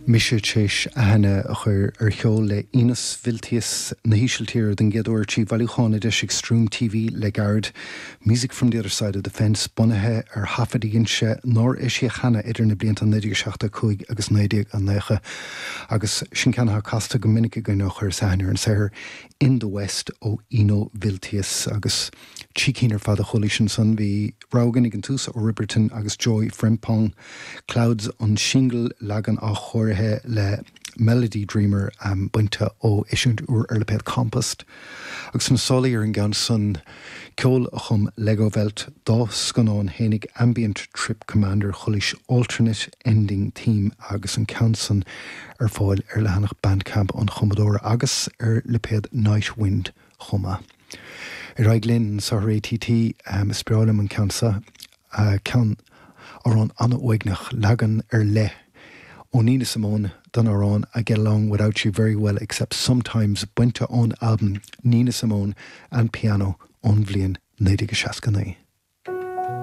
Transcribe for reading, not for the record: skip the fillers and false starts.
Misha Chish Anna chur cheol le Inas Viltius na hísiltír den géadúir tí bhailúchána de Extreme TV le gard Music from the Other Side of the Fence bunathe hafadíonse nóir is sé chana idir na blianta 1975 agus 1999 agus sin ceannaithe casta go minic go nach chur sahanir an saoir In the West ó Ino Viltius agus Chicínar fada cholísin san bhí Rogan an tús ó Riberton agus Joy Frimpong Clouds on Shingle lagan á chóirithe le Melody Dreamer buinte ó isiúnt úr Erleped Compost agus an solaí ar an gan sun ceol a chum Lego Welt dá scanán hénig Ambient Trip Commander cholis Alternate Ending Team agus an Canson ar fáil ar lehanach Bandcamp an Commodore agus ar Leped Night Wind chuma. Raig Lynn sa ATT sprálam an cansa can arán anna oignach lagan le ó Nina Simone done arán I Get Along Without You Very Well Except Sometimes buinte on album Nina Simone and piano on bhliain 1969.